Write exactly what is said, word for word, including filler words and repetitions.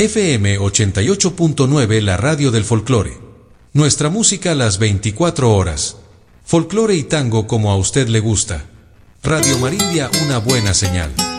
F M ochenta y ocho punto nueve, la radio del folclore. Nuestra música las veinticuatro horas. Folclore y tango como a usted le gusta. Radio Marindia, una buena señal.